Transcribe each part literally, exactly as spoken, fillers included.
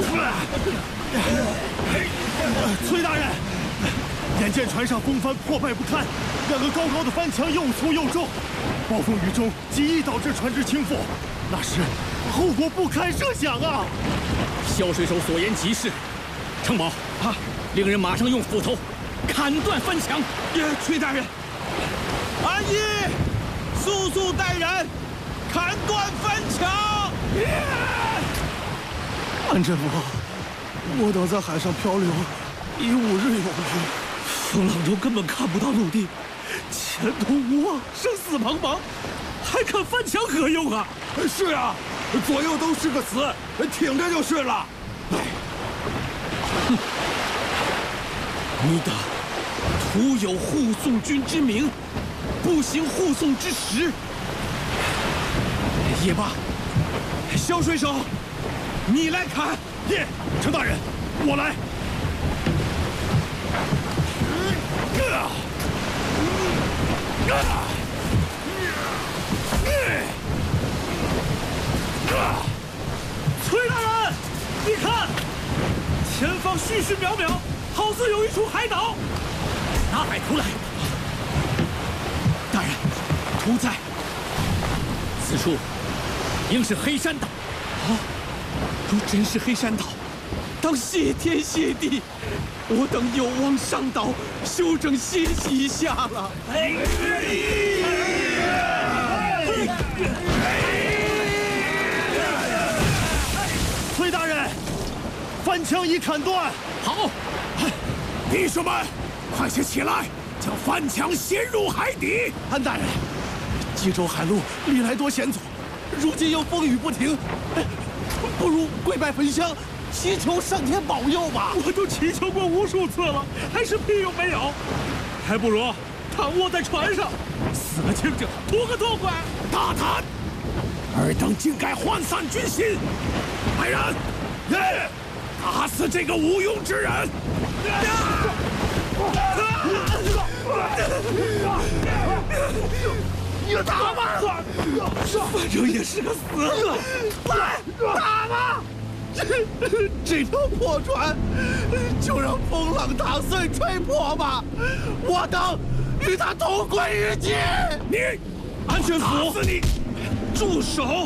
崔大人，眼见船上风帆破败不堪，两个高高的帆墙又粗又重，暴风雨中极易导致船只倾覆，那时后果不堪设想啊！ 萧水手所言极是，程宝啊，令人马上用斧头砍断帆墙。 崔大人，安逸，速速带人砍断帆墙。 安镇王，我等在海上漂流已五日有余，风浪中根本看不到陆地，前途无望，生死茫茫，还砍帆墙何用啊？ 是啊，左右都是个死，挺着就是了。 哼，你等徒有护送军之名，不行护送之实。也罢，萧水手，你来砍。 耶，程大人，我来。崔大人，你看，前方虚实渺渺，好似有一处海岛。 拿海图来。大人，图在。此处应是黑山岛。啊，若真是黑山岛，当谢天谢地，我等有望上岛休整歇息一下了。哎！ 崔大人，帆墙已砍断。 好， 弟兄们，快些起来，将帆墙掀入海底。安大人，冀州海路历来多险阻，如今又风雨不停，不如跪拜焚香，祈求上天保佑吧。我都祈求过无数次了，还是屁用没有。还不如躺卧在船上，死了清净，图个痛快。大胆！尔等竟敢涣散军心！来人，耶！打死这个无庸之人！你打吧，反正也是个死了，来打吧！这这条破船，就让风浪打碎吹破吧，我等与他同归于尽！你，安全府，打死你！住手！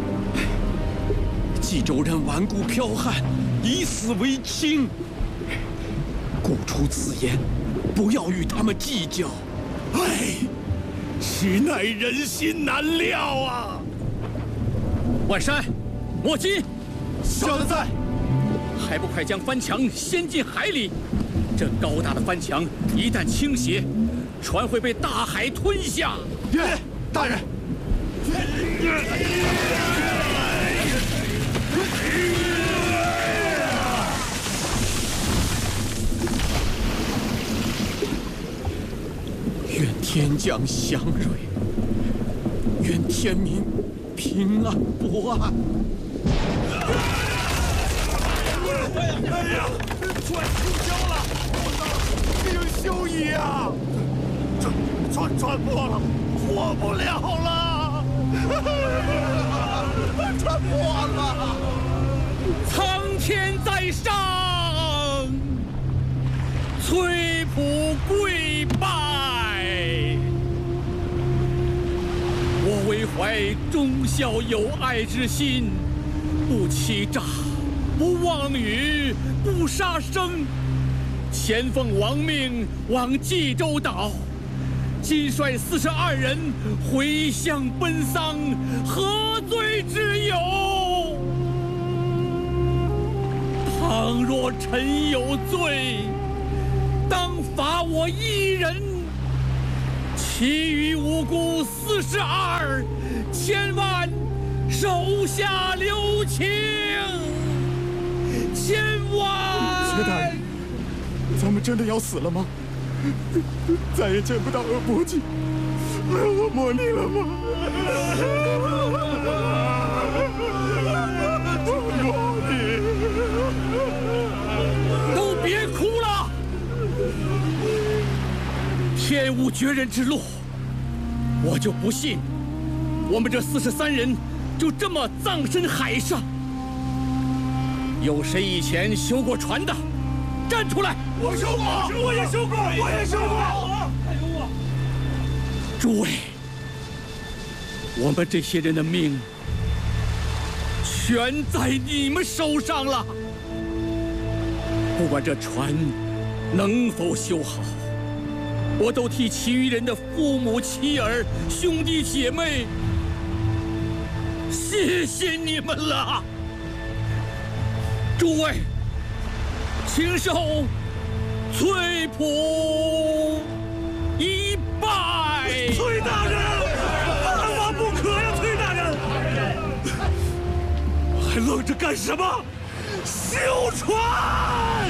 冀州人顽固剽悍，以死为轻，故出此言，不要与他们计较。唉，实乃人心难料啊！ 万山，莫急， 小的在。 还不快将帆墙掀进海里！这高大的帆墙一旦倾斜，船会被大海吞下。 耶，大人。 愿天降祥瑞，愿天民平安博安。 哎呀，船倾销了，命休矣啊！ 船船船破了，活不了了，船破了！ 苍天在上，崔普跪拜。我为怀忠孝友爱之心，不欺诈，不妄语，不杀生，前奉王命往冀州岛，今率四十二人回乡奔丧，何罪之有？倘若臣有罪，当罚我一人，其余无辜四十二，千万手下留情。千万！ 薛大人，咱们真的要死了吗？再也见不到恶魔君、恶魔你了吗？魔女， 都别哭了！天无绝人之路，我就不信我们这四十三人就这么葬身海上。 有谁以前修过船的？站出来！ 我修过，我也修过，我也修过。 诸位，我们这些人的命全在你们手上了。不管这船能否修好，我都替其余人的父母、妻儿、兄弟姐妹，谢谢你们了。诸位，请受翠浦一拜。 崔大人，万万不可呀！崔大人，还愣着干什么？修船！